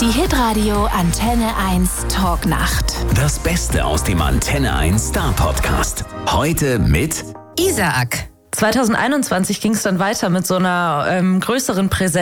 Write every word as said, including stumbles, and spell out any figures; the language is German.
Die Hitradio Antenne eins Talknacht. Das Beste aus dem Antenne eins Star Podcast. Heute mit Isaac. zwanzig einundzwanzig ging es dann weiter mit so einer ähm, größeren Präsenz.